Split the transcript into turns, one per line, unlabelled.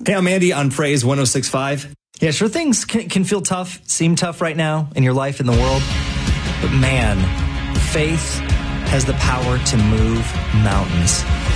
Hey, I'm Andy on Praise 106.5.
Yeah, sure, things can feel tough, seem tough right now in your life, in the world. But man, faith has the power to move mountains.